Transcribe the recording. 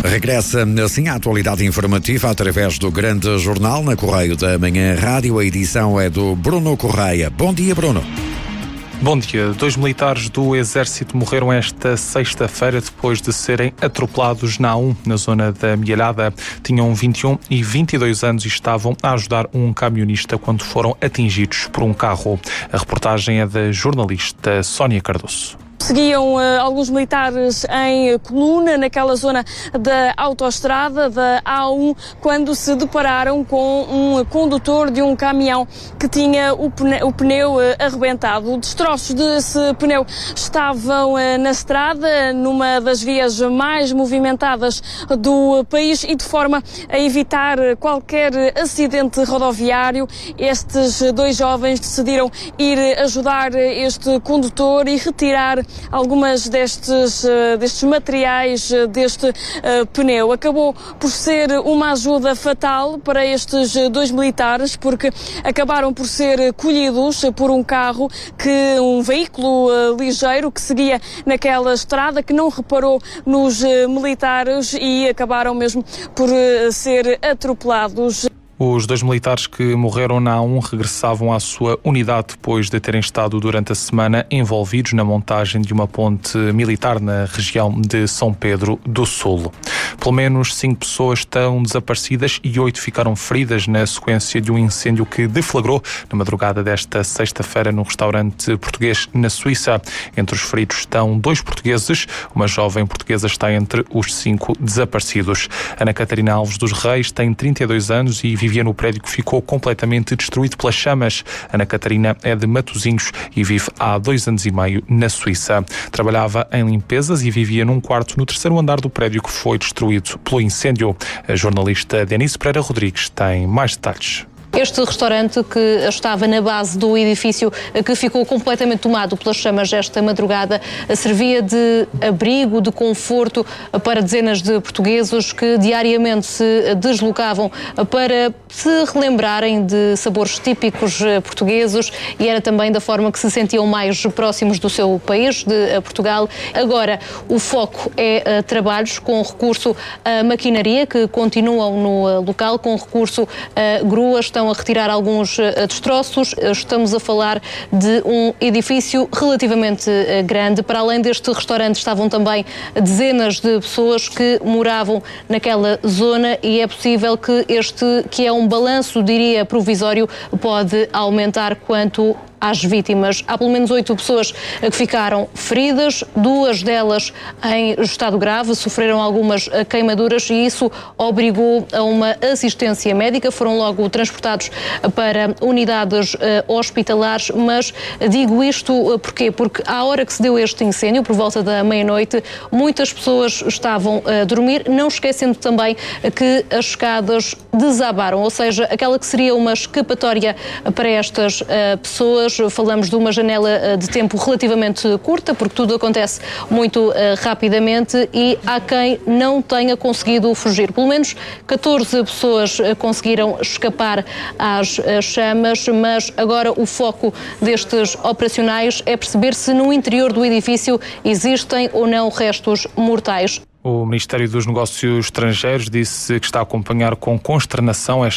Regressa assim a atualidade informativa através do Grande Jornal na Correio da Manhã Rádio. A edição é do Bruno Correia. Bom dia, Bruno. Bom dia. 2 militares do Exército morreram esta sexta-feira depois de serem atropelados na A1, na zona da Mielhada. Tinham 21 e 22 anos e estavam a ajudar um camionista quando foram atingidos por um carro. A reportagem é da jornalista Sónia Cardoso. Seguiam alguns militares em coluna naquela zona da autoestrada da A1 quando se depararam com um condutor de um caminhão que tinha o pneu arrebentado. Destroços desse pneu estavam na estrada, numa das vias mais movimentadas do país, e de forma a evitar qualquer acidente rodoviário, estes 2 jovens decidiram ir ajudar este condutor e retirar algumas destes materiais deste pneu. Acabou por ser uma ajuda fatal para estes 2 militares, porque acabaram por ser colhidos por um veículo ligeiro que seguia naquela estrada, que não reparou nos militares e acabaram mesmo por ser atropelados. Os 2 militares que morreram na A1 regressavam à sua unidade depois de terem estado durante a semana envolvidos na montagem de uma ponte militar na região de São Pedro do Sul. Pelo menos 5 pessoas estão desaparecidas e 8 ficaram feridas na sequência de um incêndio que deflagrou na madrugada desta sexta-feira num restaurante português na Suíça. Entre os feridos estão 2 portugueses. Uma jovem portuguesa está entre os 5 desaparecidos. Ana Catarina Alves dos Reis tem 32 anos e vivia no prédio que ficou completamente destruído pelas chamas. Ana Catarina é de Matosinhos e vive há 2 anos e meio na Suíça. Trabalhava em limpezas e vivia num quarto no 3º andar do prédio que foi destruído pelo incêndio. A jornalista Denise Pereira Rodrigues tem mais detalhes. Este restaurante, que estava na base do edifício que ficou completamente tomado pelas chamas esta madrugada, servia de abrigo, de conforto para dezenas de portugueses que diariamente se deslocavam para se relembrarem de sabores típicos portugueses, e era também da forma que se sentiam mais próximos do seu país, de Portugal. Agora, o foco é trabalhos com recurso a maquinaria que continuam no local, com recurso a gruas. Estão a retirar alguns destroços. Estamos a falar de um edifício relativamente grande. Para além deste restaurante estavam também dezenas de pessoas que moravam naquela zona, e é possível que que é um balanço, diria, provisório, pode aumentar quanto às vítimas. Há pelo menos 8 pessoas que ficaram feridas, 2 delas em estado grave, sofreram algumas queimaduras e isso obrigou a uma assistência médica. Foram logo transportados para unidades hospitalares, mas digo isto porquê? Porque à hora que se deu este incêndio, por volta da meia-noite, muitas pessoas estavam a dormir, não esquecendo também que as escadas desabaram, ou seja, aquela que seria uma escapatória para estas pessoas. Falamos de uma janela de tempo relativamente curta, porque tudo acontece muito rapidamente, e há quem não tenha conseguido fugir. Pelo menos 14 pessoas conseguiram escapar às chamas, mas agora o foco destes operacionais é perceber se no interior do edifício existem ou não restos mortais. O Ministério dos Negócios Estrangeiros disse que está a acompanhar com consternação